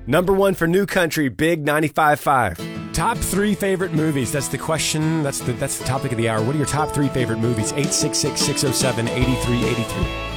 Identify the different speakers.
Speaker 1: Number one for New Country, Big 95.5.
Speaker 2: Top 3 favorite movies. That's the question. That's the topic of the hour. What are your top 3 favorite movies? 866-607-8383.